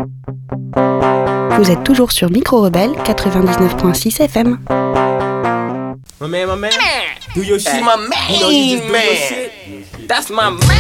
Vous êtes toujours sur Micro Rebelle 99.6 FM. My man, do your shit. My man, you know you just do your shit. That's my man.